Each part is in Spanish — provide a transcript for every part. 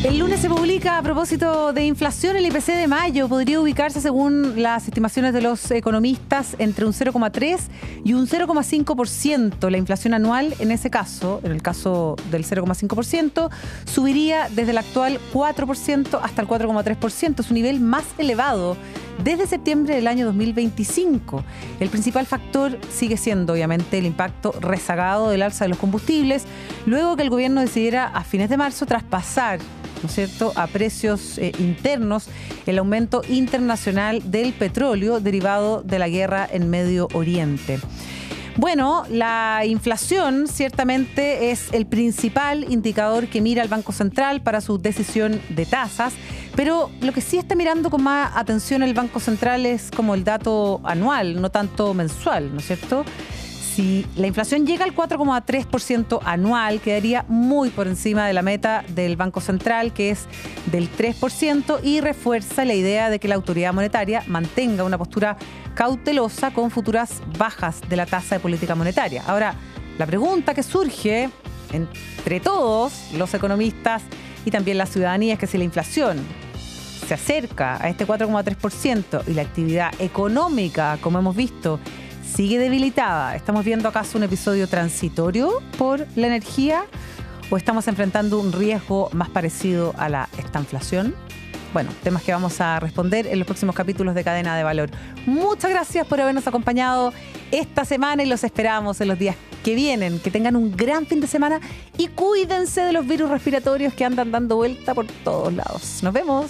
El lunes se publica, a propósito de inflación, el IPC de mayo podría ubicarse, según las estimaciones de los economistas, entre un 0,3 y un 0,5%. La inflación anual, en ese caso, en el caso del 0,5%, subiría desde el actual 4% hasta el 4,3%, su nivel más elevado desde septiembre del año 2025. El principal factor sigue siendo, obviamente, el impacto rezagado del alza de los combustibles, luego que el gobierno decidiera a fines de marzo traspasar, ¿no es cierto?, a precios internos el aumento internacional del petróleo derivado de la guerra en Medio Oriente. Bueno, la inflación ciertamente es el principal indicador que mira el Banco Central para su decisión de tasas, pero lo que sí está mirando con más atención el Banco Central es como el dato anual, no tanto mensual, ¿no es cierto? Si la inflación llega al 4,3% anual, quedaría muy por encima de la meta del Banco Central, que es del 3%, y refuerza la idea de que la autoridad monetaria mantenga una postura cautelosa con futuras bajas de la tasa de política monetaria. Ahora, la pregunta que surge entre todos los economistas y también la ciudadanía es que si la inflación se acerca a este 4,3% y la actividad económica, como hemos visto, sigue debilitada, ¿estamos viendo acaso un episodio transitorio por la energía o estamos enfrentando un riesgo más parecido a la estanflación? Bueno, temas que vamos a responder en los próximos capítulos de Cadena de Valor. Muchas gracias por habernos acompañado esta semana y los esperamos en los días que vienen. Que tengan un gran fin de semana y cuídense de los virus respiratorios que andan dando vuelta por todos lados. Nos vemos.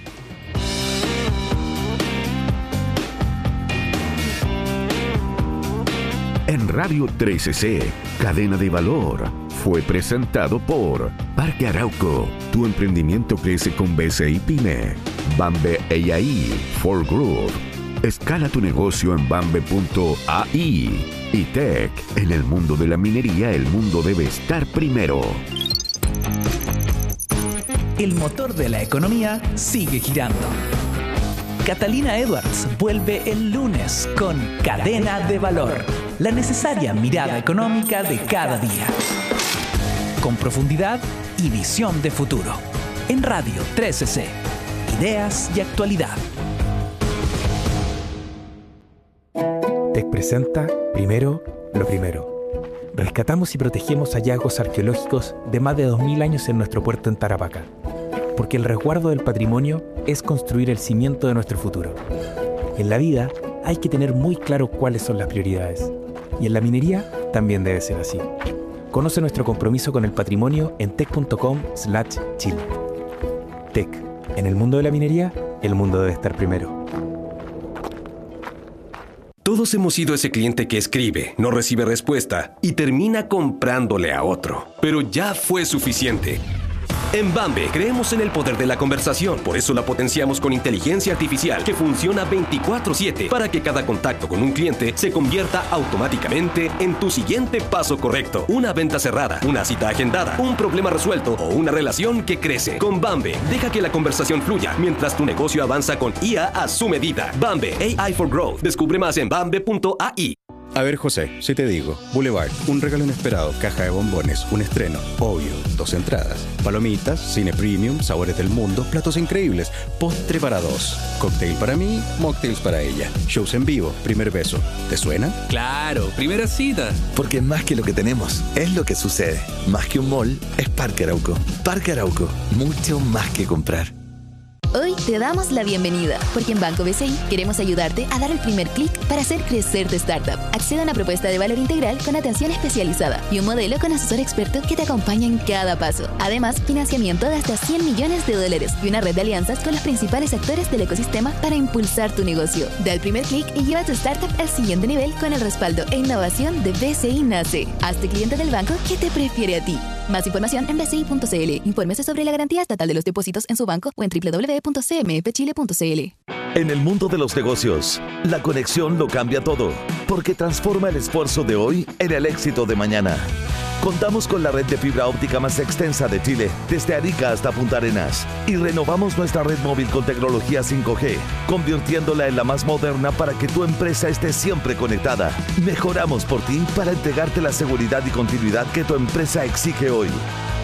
En Radio 13C, Cadena de Valor, fue presentado por Parque Arauco. Tu emprendimiento crece con BCI Pyme. Bambe AI for Growth. Escala tu negocio en bambe.ai. Y Tech. En el mundo de la minería, el mundo debe estar primero. El motor de la economía sigue girando. Catalina Edwards vuelve el lunes con Cadena de Valor, la necesaria mirada económica de cada día. Con profundidad y visión de futuro. En Radio 13C. Ideas y actualidad. TEC presenta Primero lo Primero. Rescatamos y protegemos hallazgos arqueológicos de más de 2000 años en nuestro puerto en Tarapacá. Porque el resguardo del patrimonio es construir el cimiento de nuestro futuro. En la vida hay que tener muy claro cuáles son las prioridades. Y en la minería también debe ser así. Conoce nuestro compromiso con el patrimonio en tec.com/Chile. TEC. En el mundo de la minería, el mundo debe estar primero. Todos hemos sido ese cliente que escribe, no recibe respuesta y termina comprándole a otro. Pero ya fue suficiente. En Bambe creemos en el poder de la conversación, por eso la potenciamos con inteligencia artificial que funciona 24/7 para que cada contacto con un cliente se convierta automáticamente en tu siguiente paso correcto. Una venta cerrada, una cita agendada, un problema resuelto o una relación que crece. Con Bambe, deja que la conversación fluya mientras tu negocio avanza con IA a su medida. Bambe, AI for Growth. Descubre más en bambe.ai. A ver, José, si te digo, Boulevard, un regalo inesperado, caja de bombones, un estreno, obvio, 2 entradas, palomitas, cine premium, sabores del mundo, platos increíbles, postre para 2, cóctel para mí, mocktails para ella, shows en vivo, primer beso. ¿Te suena? Claro, primera cita. Porque más que lo que tenemos, es lo que sucede. Más que un mall, es Parque Arauco. Parque Arauco, mucho más que comprar. Hoy te damos la bienvenida, porque en Banco BCI queremos ayudarte a dar el primer clic para hacer crecer tu startup. Accede a una propuesta de valor integral con atención especializada y un modelo con asesor experto que te acompaña en cada paso. Además, financiamiento de hasta $100 millones y una red de alianzas con los principales actores del ecosistema para impulsar tu negocio. Da el primer clic y lleva tu startup al siguiente nivel con el respaldo e innovación de BCI Nace. Hazte cliente del banco que te prefiere a ti. Más información en bci.cl. Infórmese sobre la garantía estatal de los depósitos en su banco o en www.cmfchile.cl. En el mundo de los negocios, la conexión lo cambia todo, porque transforma el esfuerzo de hoy en el éxito de mañana. Contamos con la red de fibra óptica más extensa de Chile, desde Arica hasta Punta Arenas, y renovamos nuestra red móvil con tecnología 5G, convirtiéndola en la más moderna para que tu empresa esté siempre conectada. Mejoramos por ti para entregarte la seguridad y continuidad que tu empresa exige hoy.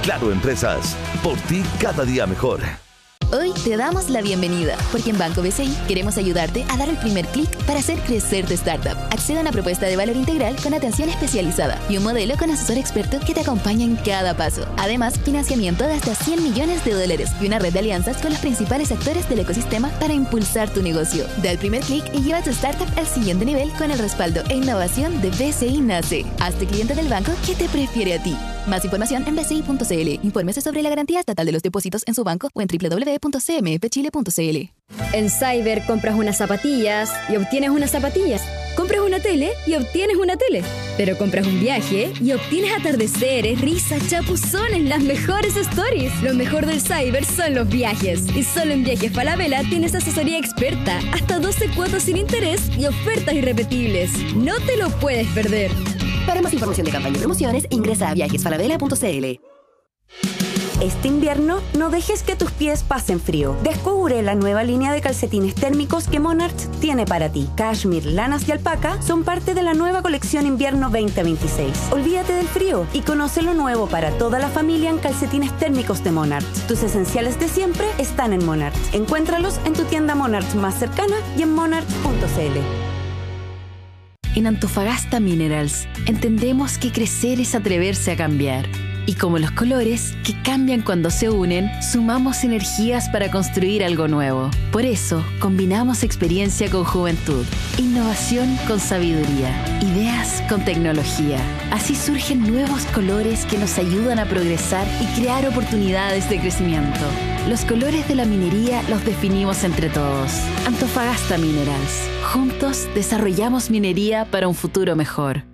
Claro Empresas, por ti cada día mejor. Hoy te damos la bienvenida, porque en Banco BCI queremos ayudarte a dar el primer clic para hacer crecer tu startup. Accede a una propuesta de valor integral con atención especializada y un modelo con asesor experto que te acompaña en cada paso. Además, financiamiento de hasta $100 millones y una red de alianzas con los principales actores del ecosistema para impulsar tu negocio. Da el primer clic y lleva tu startup al siguiente nivel con el respaldo e innovación de BCI Nace. Hazte cliente del banco que te prefiere a ti. Más información en bci.cl. Infórmese sobre la garantía estatal de los depósitos en su banco o en www.cmfchile.cl. En Cyber compras unas zapatillas y obtienes unas zapatillas. Compras una tele y obtienes una tele. Pero compras un viaje y obtienes atardeceres, risas, chapuzones, las mejores stories. Lo mejor del Cyber son los viajes. Y solo en Viajes Falabella tienes asesoría experta, hasta 12 cuotas sin interés y ofertas irrepetibles. No te lo puedes perder. Para más información de campaña y promociones, ingresa a viajesfalabella.cl. Este invierno, no dejes que tus pies pasen frío. Descubre la nueva línea de calcetines térmicos que Monarch tiene para ti. Cashmere, lanas y alpaca son parte de la nueva colección invierno 2026. Olvídate del frío y conoce lo nuevo para toda la familia en calcetines térmicos de Monarch. Tus esenciales de siempre están en Monarch. Encuéntralos en tu tienda Monarch más cercana y en monarch.cl. En Antofagasta Minerals entendemos que crecer es atreverse a cambiar. Y como los colores, que cambian cuando se unen, sumamos energías para construir algo nuevo. Por eso, combinamos experiencia con juventud, innovación con sabiduría, ideas con tecnología. Así surgen nuevos colores que nos ayudan a progresar y crear oportunidades de crecimiento. Los colores de la minería los definimos entre todos. Antofagasta Minerals. Juntos desarrollamos minería para un futuro mejor.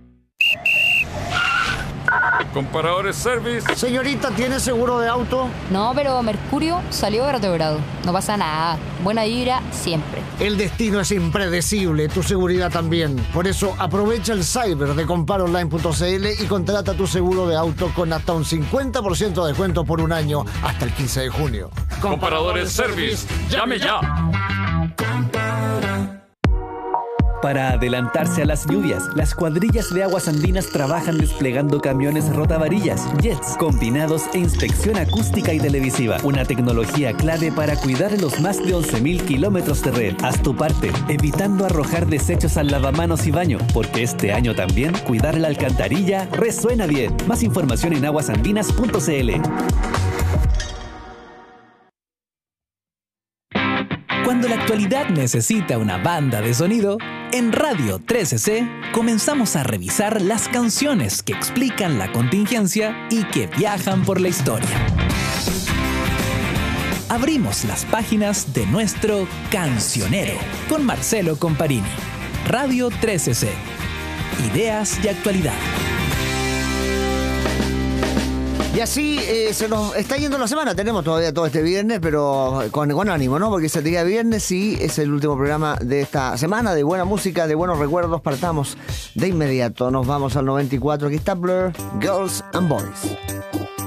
Comparadores Service. Señorita, ¿tiene seguro de auto? No, pero Mercurio salió retrogrado. No pasa nada. Buena vibra siempre. El destino es impredecible, tu seguridad también. Por eso aprovecha el Cyber de comparonline.cl y contrata tu seguro de auto con hasta un 50% de descuento por un año hasta el 15 de junio. Comparadores Service. ¡Llame ya! Para adelantarse a las lluvias, las cuadrillas de aguas andinas trabajan desplegando camiones rotavarillas, jets, combinados e inspección acústica y televisiva. Una tecnología clave para cuidar los más de 11.000 kilómetros de red. Haz tu parte, evitando arrojar desechos al lavamanos y baño, porque este año también cuidar la alcantarilla resuena bien. Más información en aguasandinas.cl. Cuando la actualidad necesita una banda de sonido, en Radio 13C comenzamos a revisar las canciones que explican la contingencia y que viajan por la historia. Abrimos las páginas de nuestro Cancionero con Marcelo Comparini. Radio 13C. Ideas y actualidad. Y así se nos está yendo la semana. Tenemos todavía todo este viernes, pero con ánimo, ¿no? Porque es el día viernes y es el último programa de esta semana de buena música, de buenos recuerdos. Partamos de inmediato. Nos vamos al 94. Aquí está Blur, Girls and Boys.